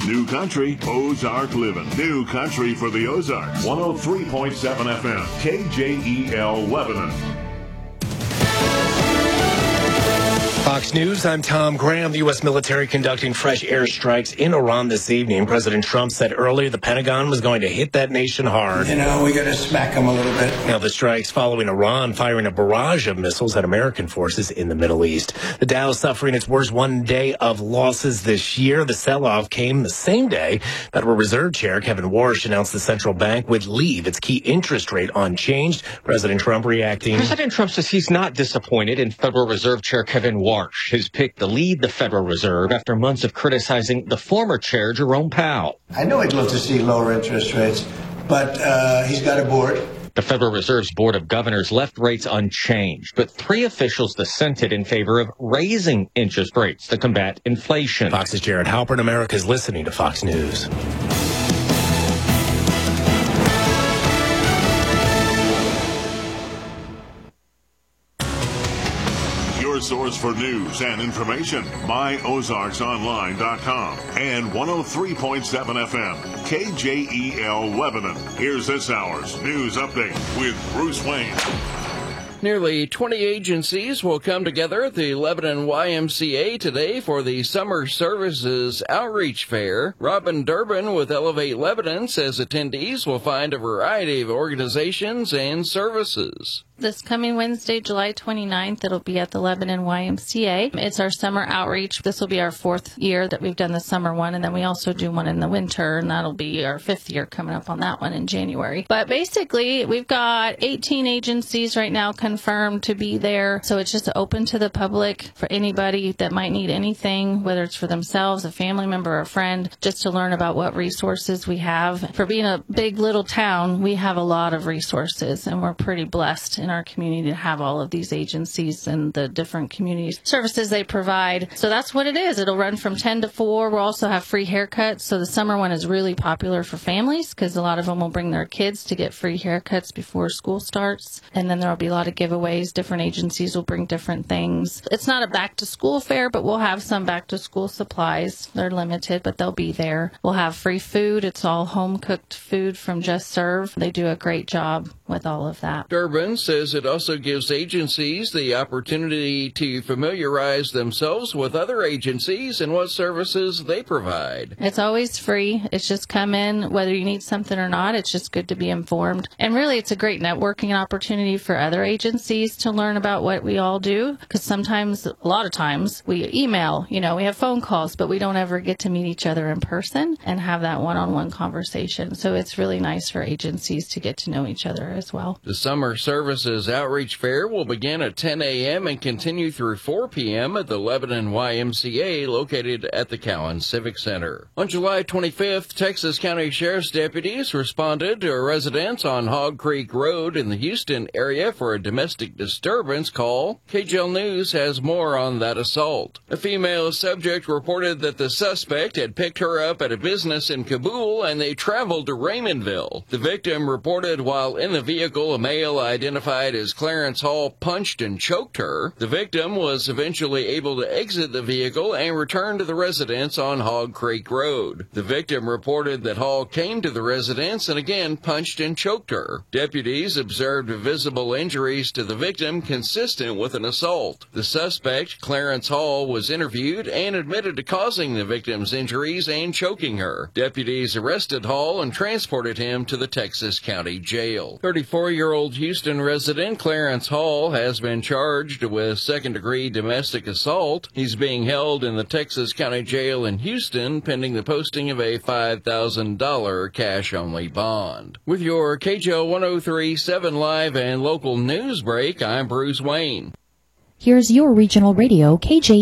New Country, Ozark Living. New Country for the Ozarks. 103.7 FM, KJEL Lebanon. Fox News, I'm Tom Graham. The U.S. military conducting fresh airstrikes in Iran this evening. President Trump said earlier the Pentagon was going to hit that nation hard. We got to smack them a little bit. Now the strikes following Iran firing a barrage of missiles at American forces in the Middle East. The Dow suffering its worst one day of losses this year. The sell-off came the same day Federal Reserve Chair Kevin Warsh announced the central bank would leave its key interest rate unchanged. President Trump reacting. President Trump says he's not disappointed in Federal Reserve Chair Kevin Warsh, his pick to lead the Federal Reserve after months of criticizing the former chair, Jerome Powell. I know he'd love to see lower interest rates, but he's got a board. The Federal Reserve's Board of Governors left rates unchanged, but 3 officials dissented in favor of raising interest rates to combat inflation. Fox's Jared Halpern. America's listening to Fox News. Source for news and information. MyOzarksOnline.com and 103.7 FM KJEL Lebanon. Here's this hour's news update with Bruce Wayne. Nearly 20 agencies will come together at the Lebanon YMCA today for the Summer Services Outreach Fair. Robin Durbin with Elevate Lebanon says attendees will find a variety of organizations and services. This coming Wednesday, July 29th, it'll be at the Lebanon YMCA. It's our summer outreach. This will be our 4th year that we've done the summer one, and then we also do one in the winter, and that'll be our 5th year coming up on that one in January. But basically, we've got 18 agencies right now confirmed to be there, so it's just open to the public for anybody that might need anything, whether it's for themselves, a family member, or a friend, just to learn about what resources we have. For being a big little town, we have a lot of resources, and we're pretty blessed in our community to have all of these agencies and the different community services they provide. So that's what it is. It'll run from 10 to 4. We'll also have free haircuts. So the summer one is really popular for families because a lot of them will bring their kids to get free haircuts before school starts. And then there'll be a lot of giveaways. Different agencies will bring different things. It's not a back to school fair, but we'll have some back to school supplies. They're limited, but they'll be there. We'll have free food. It's all home cooked food from Just Serve. They do a great job with all of that. Durbin says it also gives agencies the opportunity to familiarize themselves with other agencies and what services they provide. It's always free. It's just come in, whether you need something or not. It's just good to be informed. And really, it's a great networking opportunity for other agencies to learn about what we all do. Because sometimes, a lot of times, we email, we have phone calls, but we don't ever get to meet each other in person and have that one-on-one conversation. So it's really nice for agencies to get to know each other as well. The Summer Services Outreach Fair will begin at 10 a.m. and continue through 4 p.m. at the Lebanon YMCA located at the Cowan Civic Center. On July 25th, Texas County Sheriff's deputies responded to a residence on Hog Creek Road in the Houston area for a domestic disturbance call. KJL News has more on that assault. A female subject reported that the suspect had picked her up at a business in Kabul and they traveled to Raymondville. The victim reported while in the vehicle a male identified as Clarence Hall punched and choked her. The victim was eventually able to exit the vehicle and return to the residence on Hog Creek Road. The victim reported that Hall came to the residence and again punched and choked her. Deputies observed visible injuries to the victim consistent with an assault. The suspect, Clarence Hall, was interviewed and admitted to causing the victim's injuries and choking her. Deputies arrested Hall and transported him to the Texas County Jail. 34-year-old Houston resident Clarence Hall has been charged with second-degree domestic assault. He's being held in the Texas County Jail in Houston pending the posting of a $5,000 cash-only bond. With your KJO 103.7 live and local news break, I'm Bruce Wayne. Here's your regional radio, KJ.